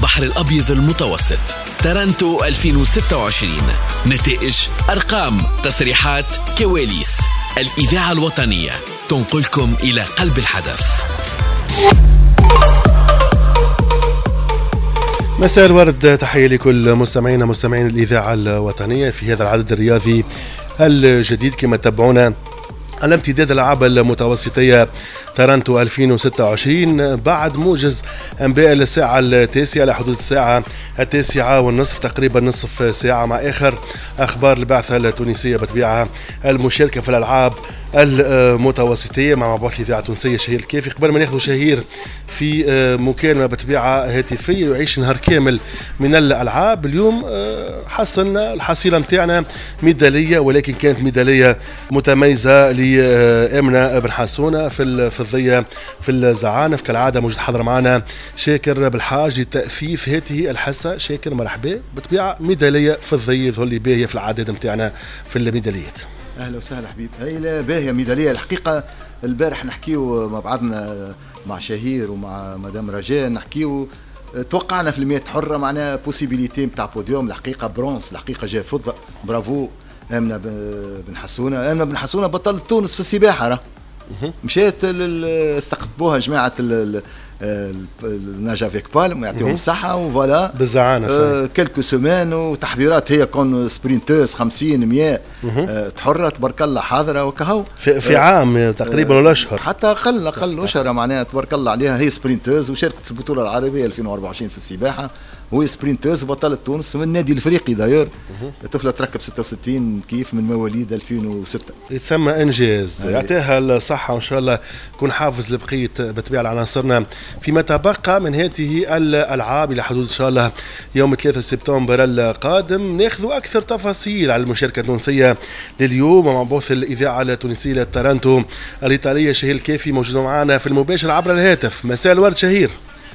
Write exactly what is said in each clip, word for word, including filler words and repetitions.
البحر الأبيض المتوسط تارانتو ألفين وستة وعشرين. نتائج، أرقام، تصريحات، كواليس. الإذاعة الوطنية تنقلكم إلى قلب الحدث. مساء الورد، تحية لكل مستمعينا مستمعين الإذاعة الوطنية في هذا العدد الرياضي الجديد. كما تتابعونا على امتداد الألعاب المتوسطية تارانتو ألفين وستة وعشرين بعد موجز أنباء الساعة التاسعة لحدود الساعة التاسعة والنصف، تقريبا نصف ساعة، مع آخر أخبار البعثة التونسية بطبيعة المشاركة في الألعاب المتوسطية مع مبعوث الإذاعة التونسية شهير الكافي. قبل ما ناخذ شهير في مكالمة بطبيعة هاتفية ويعيش نهار كامل من الألعاب. اليوم حصلنا الحصيلة متاعنا ميدالية، ولكن كانت ميدالية متميزة لآمنة بن حسونة في الفضية في الزعانف. كالعادة موجود حاضر معنا شاكر بالحاج لتأثيث هذه الحصة. شاكر مرحبا. بطبيعة ميدالية فضية ظل باهية في العدد متاعنا في الميداليات. اهلا وسهلا حبيب. هي باهيه ميداليه الحقيقه. البارح نحكيو مع بعضنا مع شهير ومع مدام رجاء، نحكيو توقعنا في المية حره معناها بوسيبيليتي نتاع بوديوم. الحقيقه برونز، الحقيقه جا فضه. برافو امنه بن حسونه. امنه بن حسونه بطل تونس في السباحه، راه مشيت استقطبوها جماعه النجا فيك بالم يعطيهم الصحه وفوالا بالزعانف آه كلكو سمان وتحضيرات. هي كون سبرينتوز خمسين مية آه تحره تبارك الله حاضره وكهو في, في آه عام تقريبا ولا اشهر، حتى اقل اقل اشهر معناها تبارك الله عليها. هي سبرينتوز وشاركت في البطوله العربيه ألفين وأربعة وعشرين في السباحه، وهي سبرينتوز وبطلت تونس من النادي الافريقي داير. طفله تركب ستة وستين كيف من مواليد ألفين وستة. يتسمى انجاز. يعطيها الصحه وان شاء الله يكون حافز لبقيه بطبيعه العناصرنا فيما تبقى من هذه الالعاب الى حدود ان شاء الله يوم ثلاثة سبتمبر القادم. ناخذ اكثر تفاصيل على المشاركه التونسيه لليوم مع مبعوث الاذاعه التونسيه لتارانتو الايطاليه شهير الكافي موجود معنا في المباشر عبر الهاتف. مساء الورد شهير.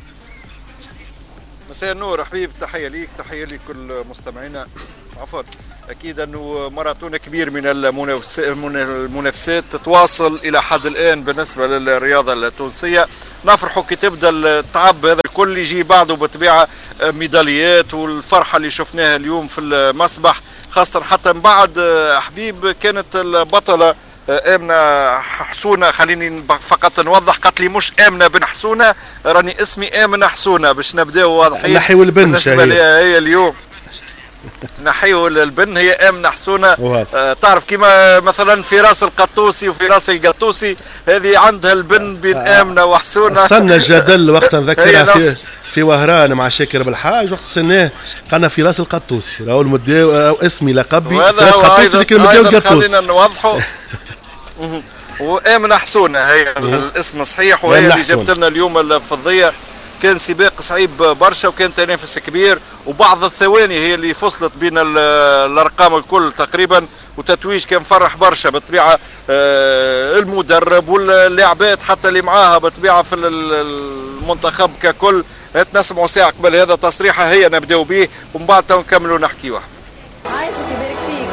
مساء النور حبيب، تحية ليك، تحية لكل مستمعينا. عفوا، أكيد أنه ماراثون كبير من المنافسات تتواصل إلى حد الآن بالنسبة للرياضة التونسية. نفرحوا كي تبدأ التعب هذا الكل يجي بعده بطبيعة ميداليات، والفرحة اللي شفناها اليوم في المسبح خاصة حتى من بعد حبيب كانت البطلة آمنة حسونة. خليني فقط نوضح، قالت لي مش آمنة بن حسونة، راني اسمي آمنة حسونة باش نبداو واضحين. نحيو البن بالنسبة لها هي اليوم نحيو البن هي آمنة حسونة. آه تعرف كيما مثلا في راس القطوسي وفي راس القطوسي، هذه عندها البن بين آمنة وحسونة. صلنا الجدل وقت نذكرها في في وهران مع شاكر بالحاج، وقت سناه قالنا في راس القطوسي، راهو المداو اسمي لقبي وهذا هو ايضا خلينا نوضحوا. وآمنة حسونة هي الاسم الصحيح، وهي اللي جبت لنا اليوم الفضية. كان سباق صعيب برشا وكان تنافس كبير، وبعض الثواني هي اللي فصلت بين الارقام الكل تقريبا، وتتويج كان فرح برشا بطبيعه. المدرب واللاعبات حتى اللي معاها بطبيعه في المنتخب ككل. نسمعوا ساعه قبل هذا تصريحه هي نبداو به ومن بعد نكملوا نحكيوا. عايشك يبارك فيك.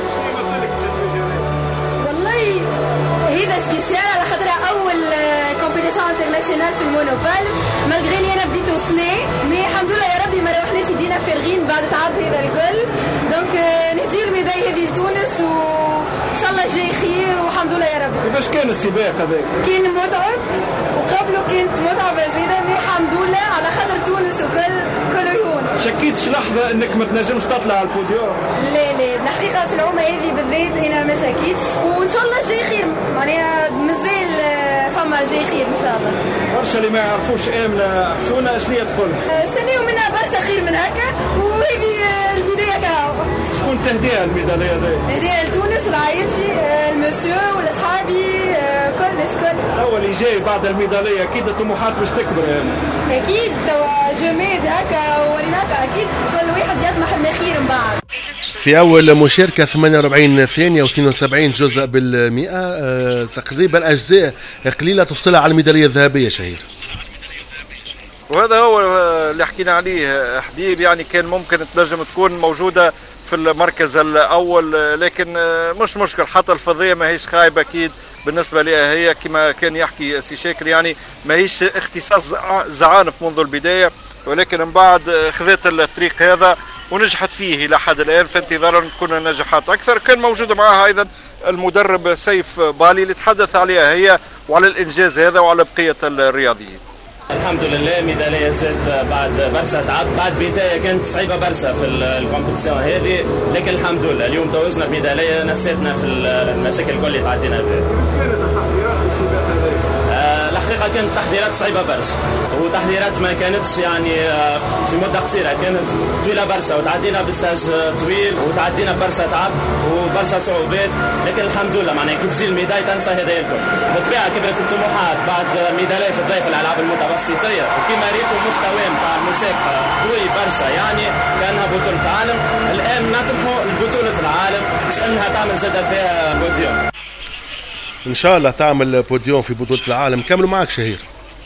والله هذا سبيسيال على خاطرها اول كومبيتيشن انترناسيونال في المونوبال، مالغري لي انا بديت سنة مي الحمد لله يا ربي ما روحناش يدينا فارغين بعد تعب هذا الكل. دونك نهدي الميداليه هذه لتونس وان شاء الله جاي خير والحمد لله يا ربي. كيفاش كان السباق هذاك؟ كان متعب وقبله كانت متعبه زياده، مي الحمد لله على خاطر تونس وكل كل يهون. شكيتش لحظه انك ما تنجمش تطلع على البوديوم؟ لا لا، الحقيقه في العومه هذه بالذات انا ما شكيتش، وان شاء الله جاي خير. معناها مازال فما جاي خير ان شاء الله. برشا اللي ما يعرفوش آمنة حسونة شنو تقول؟ استنيو منها برشا خير من هكا، وهذه البدايه كهو. شكون تهديها الميداليه هذه؟ تهديها لتونس ولعائلتي، المسيو ولاصحابي، كل الناس كل. اول اللي جاي بعد الميداليه اكيد الطموحات باش تكبر يعني. اكيد توا جماد هكا وليناك اكيد كل واحد يطمح للخير من بعد. في أول مشاركة ثمانية وأربعين ثانية واثنين وسبعين جزء بالمئة. أه تقريبا أجزاء قليلة تفصلها على الميدالية الذهبية شهير. وهذا هو اللي حكينا عليه حبيب، يعني كان ممكن تنجم تكون موجودة في المركز الأول، لكن مش مشكل. حتى الفضية ما هيش خايبة أكيد بالنسبة لها. هي كما كان يحكي سي شاكر يعني ما هيش اختصاص زعانف منذ البداية، ولكن من بعد خذت الطريق هذا ونجحت فيه الى حد الان، في انتظار ان تكون نجاحات اكثر. كان موجود معها ايضا المدرب سيف بالي اللي تحدث عليها هي وعلى الانجاز هذا وعلى بقيه الرياضيين. الحمد لله ميداليه زادت بعد برشا تعب، بعد بدايه كانت صعيبه برشا في الكومبيتيسيون هذه، لكن الحمد لله اليوم توجنا بميداليه نسيتنا في المشاكل الكل اللي تعدينا بها. الحقيقه كانت تحضيرات صعيبه برشا، وتحضيرات ما كانتش يعني في مده قصيره، كانت طويله برشا، وتعدينا بستاج طويل وتعدينا برشا تعب وبرشا صعوبات، لكن الحمد لله معناها كي تجي الميداي تنسى هذا الكل. بالطبيعه كبرت الطموحات بعد ميداليه في الضيف الالعاب المتوسطيه، وكما ريتوا المستوى نتاع المسابقه قوي برشا، يعني كانها بطوله عالم. الان نطمحوا لبطوله العالم باش انها تعمل زاده فيها بوديوم. ان شاء الله تعمل بوديوم في بطولة العالم. كملوا معك شهير.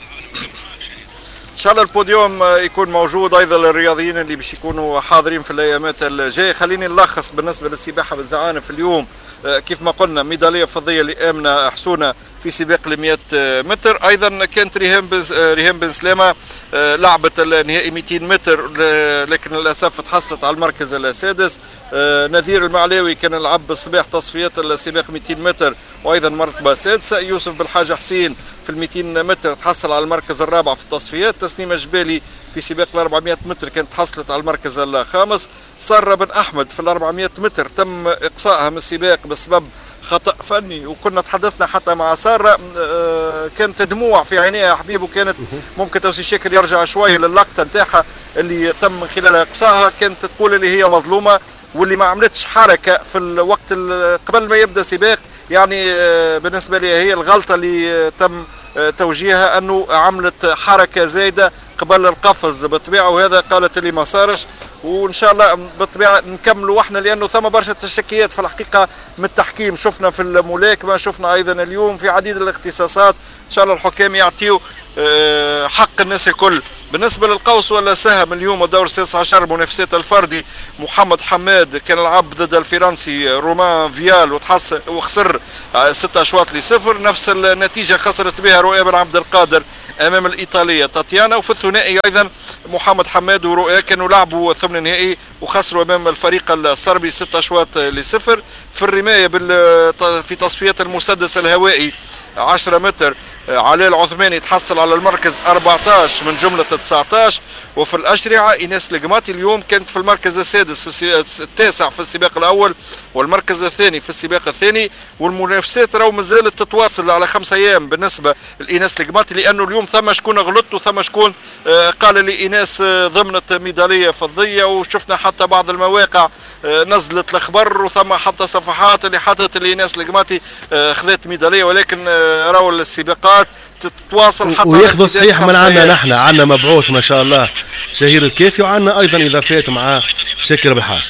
ان شاء الله البوديوم يكون موجود ايضا للرياضيين اللي باش يكونوا حاضرين في الايامات الجايه. خليني نلخص بالنسبه للسباحه بالزعانف اليوم، كيف ما قلنا ميداليه فضيه لآمنة حسونه في سباق ال مئة متر. ايضا كانت ريهام بن ريهام بن سلامه لعبت النهائي مئتين متر، لكن للاسف تحصلت على المركز السادس. نذير المعلاوي كان لعب بالصباح تصفيات السباق مئتين متر وايضا مرتبه سادسه. يوسف بالحاج حسين في ال مئتين متر تحصل على المركز الرابع في التصفيات. تسنيمه جبالي في سباق ال أربعمئة متر كانت حصلت على المركز الخامس. ساره بن احمد في ال أربعمئة متر تم اقصائها من السباق بسبب خطأ فني، وكنا تحدثنا حتى مع ساره كانت دموع في عينيها حبيب، وكانت ممكن توسي شاكر يرجع شويه للقطه نتاعها اللي تم من خلالها اقصائها. كانت تقول اللي هي مظلومه واللي ما عملتش حركه في الوقت قبل ما يبدا سباق، يعني بالنسبه لي هي الغلطه اللي تم توجيهها انه عملت حركه زايده قبل القفز بالطبيعه، وهذا قالت اللي ما صارش. وان شاء الله بالطبيعه نكملوا احنا، لانه ثم برشا تشكيات في الحقيقه من التحكيم، شفنا في الملاكمه، شفنا ايضا اليوم في عديد الاختصاصات. ان شاء الله الحكام يعطيوا حق الناس الكل. بالنسبه للقوس ولا سهم اليوم الدور السادس عشر منافسات الفردي، محمد حماد كان لعب ضد الفرنسي رومان فيال وتحصل وخسر ستة اشواط لصفر. نفس النتيجه خسرت بها رؤيا بن عبد القادر امام الايطاليه تاتيانا. وفي الثنائي ايضا محمد حماد ورؤيا كانوا لعبوا ثمن نهائي وخسروا امام الفريق الصربي ستة اشواط لصفر. في الرمايه في تصفيات المسدس الهوائي عشرة متر علاء العثماني تحصل على المركز أربعة عشر من جملة تسعة عشر. وفي الأشرعة إيناس القماطي اليوم كانت في المركز السادس في التاسع في السباق الأول والمركز الثاني في السباق الثاني. والمنافسات راهو مازالت تتواصل على خمسة أيام بالنسبة لإيناس القماطي، لأنه اليوم ثم شكون غلط وثم شكون قال لي إيناس ضمنت ميدالية فضية. وشفنا حتى بعض المواقع نزلت الخبر وثم حتى صفحات اللي حطت اللي إيناس القماطي خذت ميدالية، ولكن راهو السباقات تتواصل حتى وياخذوا صحيح من عندنا. نحن عندنا مبعوث ما شاء الله شهير الكافي، وعندنا ايضا اضافات مع شاكر بالحاج.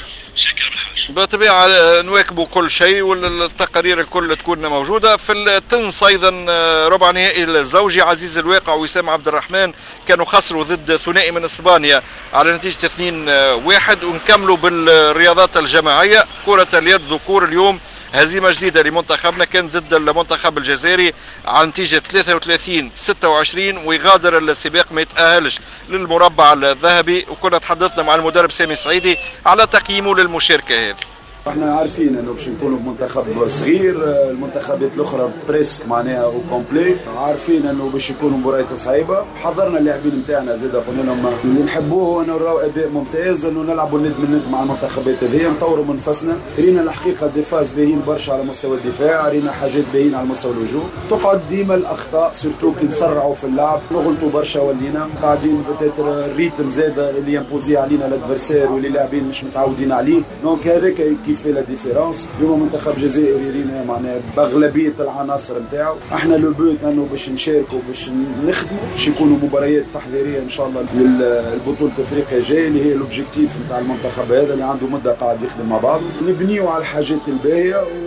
بالطبيعه نواكبوا كل شيء والتقارير الكل تكون موجوده. في التنس ايضا ربع نهائي الزوجي عزيز الواقع ووسام عبد الرحمن كانوا خسروا ضد ثنائي من اسبانيا على نتيجه اثنين واحد. ونكملوا بالرياضات الجماعيه. كره اليد ذكور اليوم هزيمه جديده لمنتخبنا، كان ضد المنتخب الجزائري على نتيجه ثلاثة وثلاثين ستة وعشرين، ويغادر السباق ما يتاهلش للمربع الذهبي. وكنا تحدثنا مع المدرب سامي السعيدي على تقييمه للمشاركه هذه. احنا عارفين انه باش نكونوا بمنتخب صغير، المنتخبات الاخرى بريسك معناها او كومبلي، عارفين انه باش يكونوا مباريات صعيبه. حضرنا اللاعبين نتاعنا زاد قلنا لهم اللي نحبوه انه نراو اداء ممتاز، انه نلعبوا ند من ند مع المنتخبات هذه، نطوروا من نفسنا. رينا الحقيقه ديفاز باهين برشا على مستوى الدفاع، رينا حاجات باهين على مستوى الهجوم. تقعد ديما الاخطاء سورتو كي نسرعوا في اللعب، نغلطوا برشا ولينا قاعدين بتاتر الريتم زاد اللي يمبوزي علينا الادفرسير واللي لاعبين مش متعودين عليه. دونك هذاك كيف لا ديفيرونس. اليوم منتخب جزائري رينا معناها باغلبيه العناصر نتاعو. احنا لو بوت انه باش نشاركوا باش نخدموا باش يكونوا مباريات تحضيريه ان شاء الله للبطوله افريقيا الجايه اللي هي الاوبجيكتيف نتاع المنتخب هذا اللي عنده مده قاعد يخدم مع بعض. نبنيوا على الحاجات الباهيه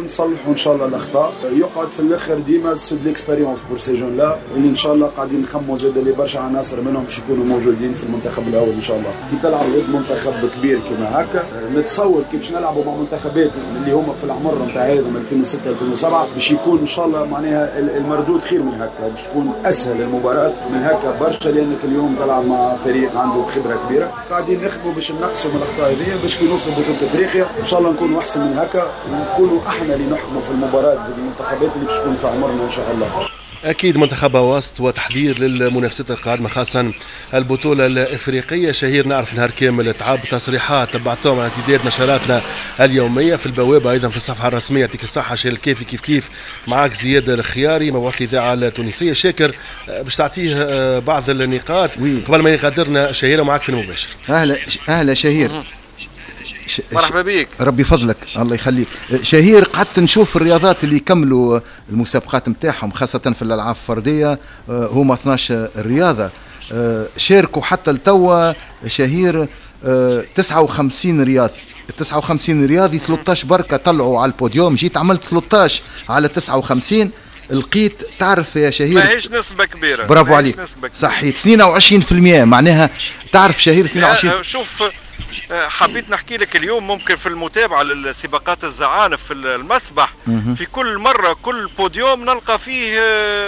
نصلحوا ان شاء الله الاخطاء، يقعد في الاخر ديما سود ليكسبيريونس بور سي جون لا اللي ان شاء الله قاعدين نخموا زاد اللي برشا عناصر منهم باش يكونوا موجودين في المنتخب الاول ان شاء الله. كي تلعب ضد منتخب كبير كما هكا نتصور كي باش نلعبوا مع منتخبات اللي هما في العمر نتاع هذا ألفين وستة ألفين وسبعة باش يكون ان شاء الله معناها المردود خير من هكا، باش تكون اسهل المباراه من هكا برشا، لانك اليوم تلعب مع فريق عنده خبره كبيره. قاعدين نخدموا باش نقصوا من الاخطاء هذه باش كي نوصلوا بطوله افريقيا ان شاء الله نكونوا احسن من هكا ونكونوا احنا اللي نحكموا في المباراه ضد المنتخبات اللي باش تكون في عمرنا ان شاء الله. أكيد منتخب وسط وتحضير للمنافسات القادمة خاصة البطولة الإفريقية. شهير نعرف نهار كامل تعب تصريحات تبعتهم على امتداد نشراتنا اليومية في البوابة أيضا في الصفحة الرسمية. يعطيك الصحة شهير الكيفي كيف كيف معك زياد الخياري مبعوث الإذاعة التونسية. شاكر باش تعطيه بعض النقاط قبل ما يقدرنا شهير معك في المباشر. أهلا أهلا شهير. ش... مرحبا بك. ربي فضلك الله يخليك. شهير قعدت نشوف الرياضات اللي يكملوا المسابقات نتاعهم خاصة في الألعاب الفردية هما اثناش رياضة شاركوا حتى لتوا شهير تسعة وخمسين رياضي. تسعة وخمسين رياضي ثلاثة عشر بركة طلعوا على البوديوم، جيت عملت ثلاثة عشر على تسعة وخمسين لقيت تعرف يا شهير ماهيش نسبة كبيرة. برافو عليك صحيح اثنين وعشرين بالمئة معناها تعرف شهير اثنين وعشرين. شوف حبيت نحكي لك اليوم ممكن في المتابعة للسباقات الزعانف في المسبح في كل مرة كل بوديوم نلقى فيه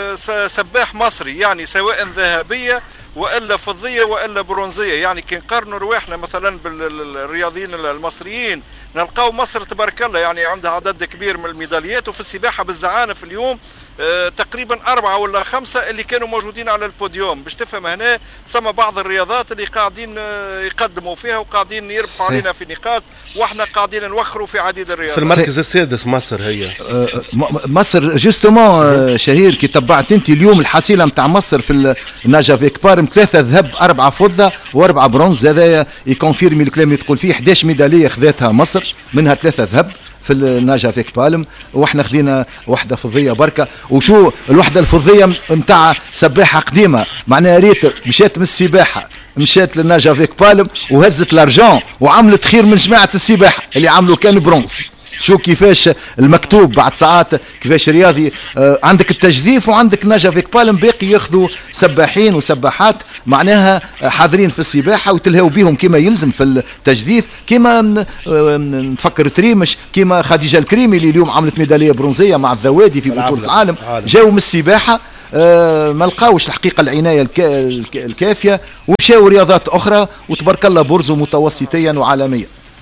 سباح مصري، يعني سواء ذهبية والا فضيه والا برونزيه. يعني كي نقارنوا رواحنا مثلا بالرياضيين المصريين نلقاو مصر تبارك الله يعني عندها عدد كبير من الميداليات، وفي السباحه بالزعانف اليوم آه تقريبا أربعة ولا خمسة اللي كانوا موجودين على البوديوم. باش تفهم هنا ثم بعض الرياضات اللي قاعدين آه يقدموا فيها وقاعدين يربحوا علينا في نقاط، واحنا قاعدين نوخروا في عديد الرياضات. في المركز السادس مصر هي آه مصر جوستومون آه شهير كي تبعت انت اليوم الحصيله نتاع مصر في الناجا فيك بارم ثلاثه ذهب أربعة فضه وأربعة برونز. هذا يكونفيرمي الكلام اللي تقول فيه إحدى عشر ميداليه خذتها مصر منها ثلاثه ذهب في الناجا فيك بالم، واحنا خذينا وحده فضيه بركه. وشو الوحده الفضيه نتاع سباحه قديمه معناها ريت مشات من السباحه مشات للناجا فيك بالم وهزت الارجون وعملت خير من جماعه السباحه اللي عملوا كان برونز. شو كيفاش المكتوب بعد ساعات كيفاش رياضي آه عندك التجديف وعندك نجا فيك بالم باقي ياخذوا سباحين وسباحات معناها حاضرين في السباحه وتلهوا بهم كما يلزم في التجديف، كما آه نفكر تريمش كما خديجه الكريمي اللي اليوم عملت ميداليه برونزيه مع الذوادي في بطوله العالم جاوا من السباحه آه ما لقاوش الحقيقه العنايه الكافيه ومشاو رياضات اخرى وتبارك الله برزوا متوسطيا وعالميا.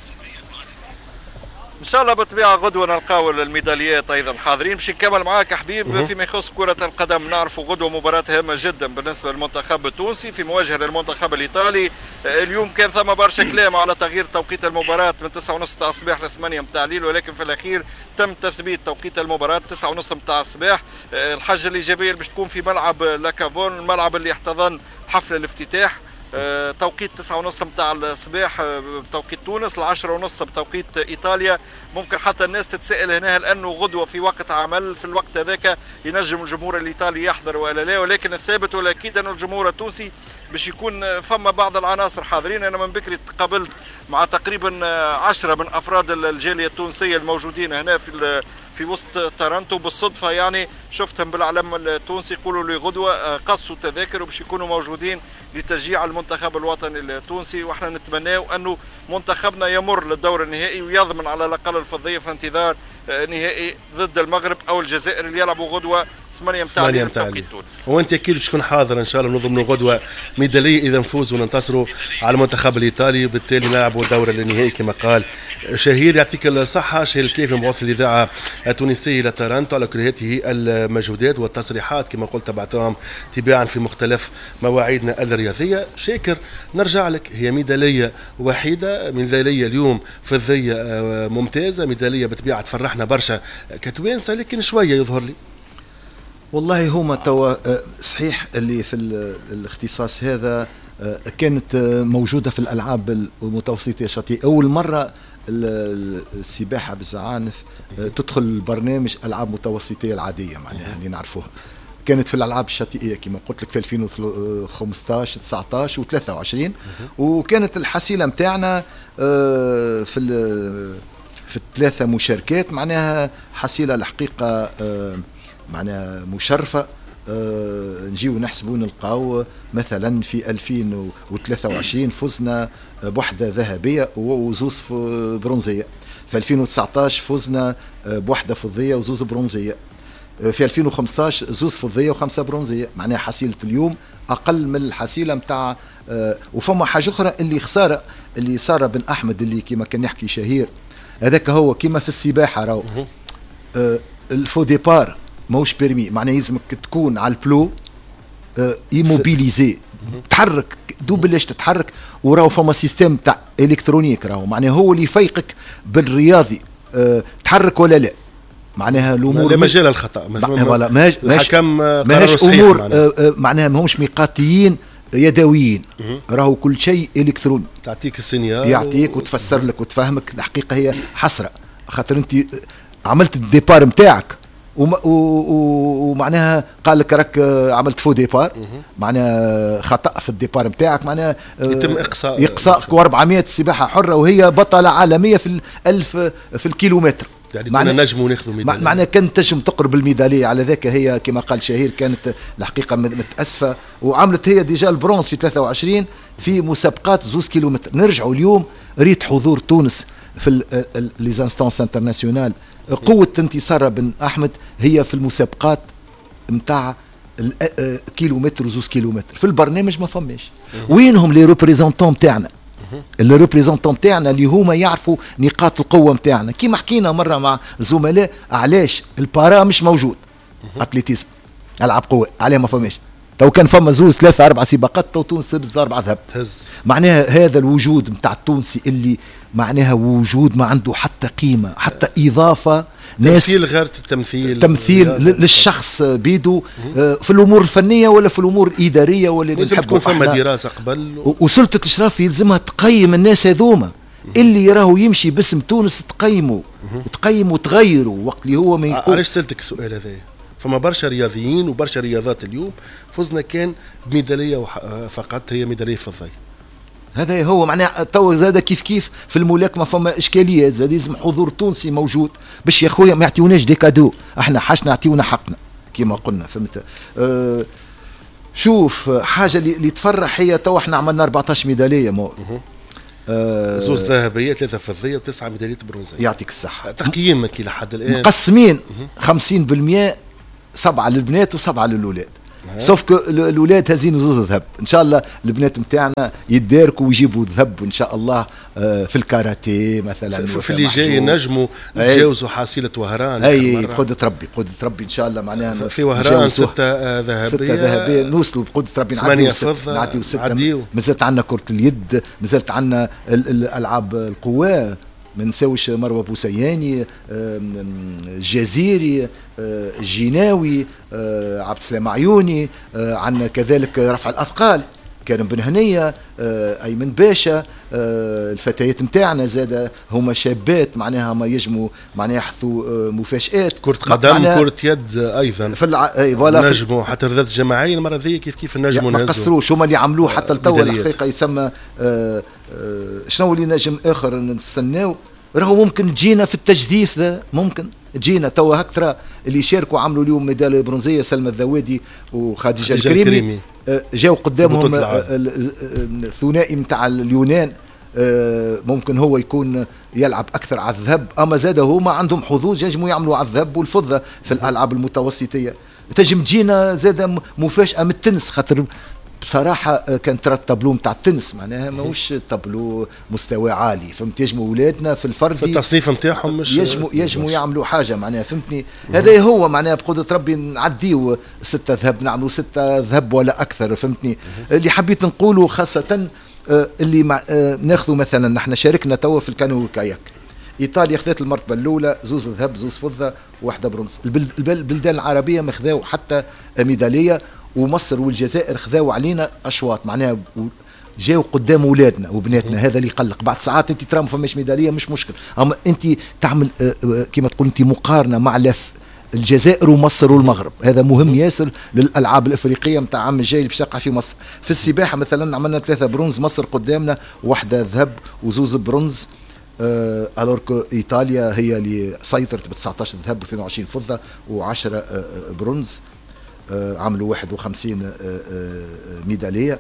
ان شاء الله بالطبيعه غدوه نلقاو الميداليات ايضا حاضرين. باش نكمل معاك حبيب فيما يخص كره القدم. نعرفوا غدوه مباراه هامه جدا بالنسبه للمنتخب التونسي في مواجهه للمنتخب الايطالي. اليوم كان ثم برشا كلام على تغيير توقيت المباراه من تسعة ونص تاع الصباح ل ثمانية متاع الليل، ولكن في الاخير تم تثبيت توقيت المباراه تسعة ونص متاع الصباح. الحاجه الايجابيه باش تكون في ملعب لاكافون، الملعب اللي احتضن حفل الافتتاح. أه توقيت تسعة ونص متاع الصباح بتوقيت تونس، العشرة ونص بتوقيت إيطاليا. ممكن حتى الناس تتساءل هنا لأنه غدوة في وقت عمل، في الوقت هذاك ينجم الجمهور الإيطالي يحضر ولا لا، ولكن الثابت والأكيد أن الجمهور التونسي باش يكون فما بعض العناصر حاضرين. أنا من بكري تقابلت مع تقريبا عشرة من أفراد الجالية التونسية الموجودين هنا في في وسط تارنتو بالصدفة، يعني شفتهم بالعلم التونسي يقولوا لي غدوة قصوا التذاكر وباش يكونوا موجودين لتشجيع المنتخب الوطني التونسي. واحنا نتمناو انه منتخبنا يمر للدور النهائي ويضمن على الاقل الفضية في انتظار نهائي ضد المغرب او الجزائر اللي يلعبوا غدوة ثمانية متاع الليل بتوقيت تونس. وانت اكيد باش تكون حاضر ان شاء الله نضمنوا غدوه ميداليه اذا نفوزوا وننتصروا على المنتخب الايطالي، وبالتالي نلعبوا الدور النهائي كما قال شهير. يعطيك الصحه شهير الكيفي مبعوث الاذاعه التونسيه لتارنتو على كل هذه المجهودات والتصريحات كما قلت تبعتهم تباعا في مختلف مواعيدنا الرياضيه. شاكر نرجع لك، هي ميداليه وحيده، ميداليه اليوم فضيه ممتازه، ميداليه بالطبيعه تفرحنا برشا كتوانسه، لكن شويه يظهر لي والله هما توا صحيح اللي في الاختصاص هذا كانت موجودة في الألعاب المتوسطية الشاطئية. أول مرة السباحة بالزعانف تدخل البرنامج ألعاب متوسطية العادية معناها اللي نعرفوها. كانت في الألعاب الشاطئية كما قلت لك في ألفين وخمسطاش تسعطاش وثلاثة وعشرين، وكانت الحصيلة متاعنا في في في الثلاثة مشاركات، معناها حصيلة الحقيقة معناها مشرفة. أه نجيو نحسبوا نلقاو مثلا في ألفين وثلاثة وعشرين فزنا بوحدة ذهبية وزوز برونزية، في ألفين وتسعطاش فزنا بوحدة فضية وزوز برونزية، في ألفين وخمسطاش زوز فضية وخمسة برونزية، معناها حصيلة اليوم أقل من الحصيلة متاع أه وفما حاجة أخرى اللي خسارة اللي سارة بن أحمد اللي كما كان يحكي شهير هذاك هو كما في السباحة راهو أه الفو ديبار ماهوش بيرمي، معناه يلزمك تكون على البلو اه ايموبيليزي تحرك دوبلاش تتحرك، وراهو فما سيستم تاع الكترونيك راهو معناه هو اللي يفيقك بالرياضي اه تحرك ولا لا، معناها الامور لا مجال الخطا ولا ماهيش الحكم ماهيش امور معناها, اه معناها ماهمش ميقاتيين يدويين، راهو كل شيء الكتروني، تعطيك السينيال يعطيك و... وتفسر لك وتفهمك. الحقيقه هي حسره خاطر انت عملت الديبار نتاعك ومعناها قال لك راك عملت فو ديبار، معناها خطا في الديبار نتاعك، معناها يتم اقصاء اقصائك وأربعمائة سباحه حره وهي بطله عالميه في الألف في الكيلومتر، يعني كنا نجموا ناخذوا ميداليه، معناها كانت تنجم تقرب الميداليه على ذاك. هي كما قال شهير كانت الحقيقه متاسفه، وعملت هي ديجا البرونز في ثلاثة وعشرين في مسابقات زوز كيلومتر. نرجعوا اليوم ريت حضور تونس في لي زانستانس انترناسيونال، قوة انتصار بن أحمد هي في المسابقات متاع كيلومتر وزوز كيلومتر، في البرنامج ما فماش. وينهم لي ريبريزونتون متاعنا؟ اللي ريبريزونتون متاعنا اللي هما يعرفوا نقاط القوة متاعنا، كيما حكينا مرة مع الزملاء علاش البارا مش موجود، اتليتيزم ألعاب قوة عليه ما فماش. تو كان فما زوز ثلاثة أربع سباقات تو تونس تهز أربعة ذهب، معناها هذا الوجود متاع التونسي اللي معناها وجود ما عنده حتى قيمة حتى إضافة، ناس تمثيل غير التمثيل تمثيل للشخص بيدو في الأمور الفنية ولا في الأمور الإدارية ولا اللي لازم تكون فما دراسة قبل و... وسلطة الإشراف يلزمها تقيم الناس هذوما اللي يراهو يمشي باسم تونس، تقيمه تقيمه وتغيره وقت اللي هو ما يقول. علاش سألتك السؤال هذا؟ فما برشا رياضيين وبرشا رياضات اليوم فزنا كان بميداليه فقط، هي ميداليه فضيه. هذا هو معناه تو زاد كيف كيف في الملاكمه فما اشكاليات، زاد لازم حضور تونسي موجود باش يا خويا ما يعطيوناش دي كادو، احنا حاجنا نعطيونا حقنا كما قلنا، فهمت؟ أه شوف حاجه اللي تفرح هي تو احنا عملنا أربعطاش ميداليه مو أه زوز ذهبيه ثلاثه فضيه وتسعه ميداليات برونزيه. يعطيك الصحه. تقييمك الى حد الان مقسمين خمسين بالمئة، سبعه للبنات وسبعه للاولاد، سوف كو الاولاد هازين زوز ذهب، ان شاء الله البنات نتاعنا يداركوا ويجيبوا ذهب ان شاء الله في الكاراتيه مثلا. في اللي جاي نجموا نتجاوزوا حاصيله وهران، اي بقدره ربي بقدره ربي ان شاء الله، معناها في وهران سته ذهبيه سته ذهبيه نوصلوا بقدره ربي نعديو سته نعديو سته. مازالت عندنا كره اليد، مازالت عندنا الالعاب القوى، ما نساوش مروه بوسياني، الجزيري، الجيناوي، عبد السلام عيوني، عندنا كذلك رفع الاثقال كريم بن هنيه، ايمن باشا، الفتيات نتاعنا زاد هما شابات معناها ما يجموا معناها يحثوا مفاجآت، كرة قدم كرة يد ايضا في الع... اي فوالا نجموا حتى الرياضات الجماعيه المره ذي كيف كيف نجموا ما قصروش هما اللي عملوه حتى لتوا الحقيقه يسمى آه آه شنو اللي نجم اخر نستناو، راهو ممكن تجينا في التجديف ذا، ممكن تجينا توا هكترا اللي شاركوا عملوا اليوم ميداليه برونزيه سلمى الذوادي وخديجه الكريمي، جاو قدامهم الثنائي نتاع اليونان، ممكن هو يكون يلعب اكثر على الذهب، اما زاد هما عندهم حظوظ ينجموا يعملوا على الذهب والفضه في الالعاب المتوسطيه. تجم تجينا زاد مفاجاه من التنس، خاطر بصراحه كان ترى التابلو نتاع التنس معناها ماهوش تابلو مستوى عالي، فهمت؟ يجموا اولادنا في الفردي في التصنيف نتاعهم مش يجموا يجموا يعملوا حاجه معناها، فهمتني؟ هذا هو معناها بقدره ربي نعديو ستة ذهب، نعملوا ستة ذهب ولا اكثر، فهمتني؟ اللي حبيت نقوله خاصه اللي مع ناخذوا مثلا نحن شاركنا توا في الكانو والكاياك، ايطاليا خذت المرتبه الاولى، زوز ذهب زوز فضه واحده برونز، البلدان العربيه ما خذاو حتى ميداليه، ومصر والجزائر خذاو علينا اشواط معناها جاوا قدام اولادنا وبناتنا، هذا اللي يقلق. بعد ساعات انت ترى ما فماش ميداليه مش مشكل، اما انت تعمل كما تقول انت مقارنه مع لف الجزائر ومصر والمغرب، هذا مهم ياسر للالعاب الافريقيه نتاع عام الجاي اللي باش تقع في مصر. في السباحه مثلا عملنا ثلاثه برونز، مصر قدامنا واحده ذهب وزوز برونز، أه الور كو ايطاليا هي اللي سيطرت ب تسعطاش ذهب واثنين وعشرين فضه و10 أه برونز. أه عملوا واحد وخمسين أه أه ميداليه.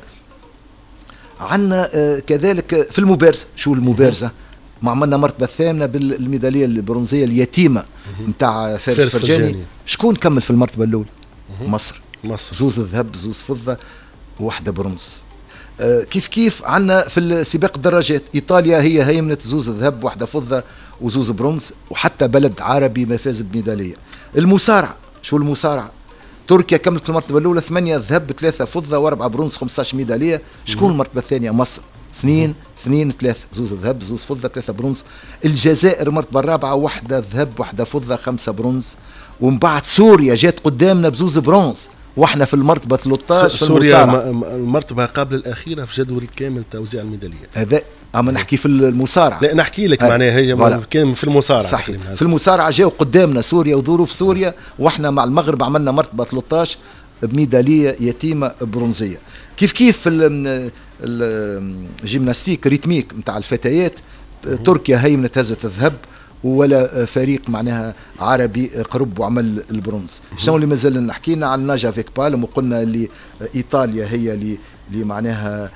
عندنا أه كذلك في المبارزه، شو المبارزه؟ ما عملنا مرتبه الثامنه بالميداليه البرونزيه اليتيمه نتاع فارس, فارس فرجاني. فرجاني. شكون كمل في المرتبه الاولى؟ مصر. مصر زوز ذهب زوز فضه وواحده برونز. آه كيف كيف عندنا في سباق الدراجات ايطاليا هي هيمنه زوز ذهب واحده فضه وزوز برونز، وحتى بلد عربي ما فاز بميداليه. المصارعه، شو المصارعه؟ تركيا كملت في المرتبه الاولى ثمانيه ذهب ثلاثه فضه واربعه برونز خمسطاش ميداليه. شكون المرتبه الثانيه؟ مصر اثنين اثنين ثلاثة، زوز ذهب زوز فضة ثلاثة برونز. الجزائر المرتبة الرابعة واحدة ذهب واحدة فضة خمسة برونز. ومن بعد سوريا جات قدامنا بزوز برونز واحنا في المرتبة ثلاثة عشر. سوريا المرتبة قبل الأخيرة في جدول كامل توزيع الميداليات. هذا أما نحكي في المصارعة. لا نحكي لك معناها هي كان في المصارعة. صحيح في المصارعة جاو قدامنا سوريا وظروف سوريا واحنا مع المغرب عملنا مرتبة ثلاثة عشر بميدالية يتيمة برونزية. كيف كيف في الجيمناستيك ريتميك نتاع الفتيات تركيا هيمنة هزت الذهب ولا فريق معناها عربي قرب وعمل البرونز. شنو اللي مازال نحكينا عن ناجا فيك بالم وقلنا اللي ايطاليا هي اللي اللي معناها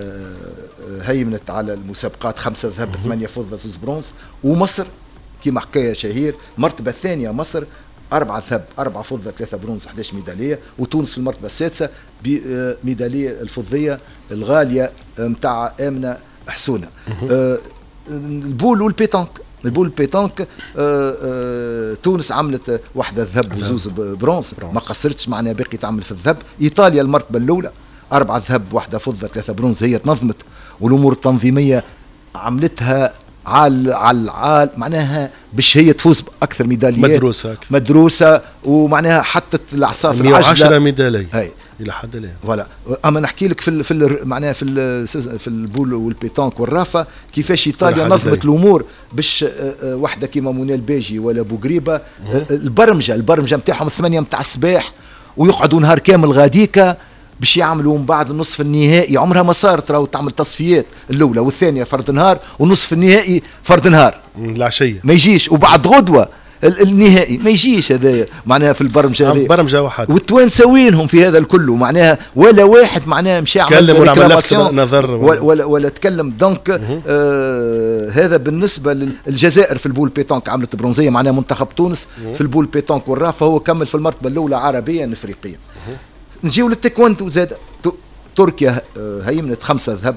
هيمنت على المسابقات خمسة ذهب ثمانية فضة زوز برونز. ومصر كما حكايه شهير المرتبة الثانية مصر أربعة ذهب أربعة فضة ثلاثة برونز إحدى عشر ميدالية. وتونس في المرتبة السادسة بميدالية الفضية الغالية متاع آمنة حسونة. أه البول والبيتانك، البول والبيتانك أه أه تونس عملت واحدة ذهب وزوز برونز ما قصرتش معنا باقي تعمل في الذهب. إيطاليا المرتبة الأولى أربعة ذهب واحدة فضة ثلاثة برونز، هي تنظمت والأمور التنظيمية عملتها عال عال عال معناها باش هي تفوز باكثر ميداليات مدروسه أكثر. مدروسه ومعناها حطت العصا في العجله مئة وعشرة ميداليه هاي الى حد الان. فوالا اما نحكي لك في ال في ال معناها في ال في البول والبيتانك والرافه كيفاش ايطاليا نظمت الامور باش وحده كيما منال باجي ولا بوغريبه البرمجه البرمجه نتاعهم الثمانيه نتاع الصباح ويقعدوا نهار كامل غاديكا باش يعملوا من بعد النصف النهائي. عمرها ما صارت راهو تعمل تصفيات الاولى والثانيه فرد نهار ونصف النهائي فرد نهار العشيه ما يجيش وبعد غدوه النهائي ما يجيش. هذا معناها في البرمجه هذه برمجه واحده والتوانسه وينهم في هذا الكل معناها ولا واحد معناها مشى يعمل ريكلاماسيون نظر ولا, ولا, ولا تكلم. دونك آه هذا بالنسبه للجزائر في البول بيتانك عملت برونزيه معناها منتخب تونس في البول بيتانك والرافه هو كمل في المرتبه الاولى عربيا افريقيا. نجيو للتايكوندو زاد تركيا هيمنت خمسة ذهب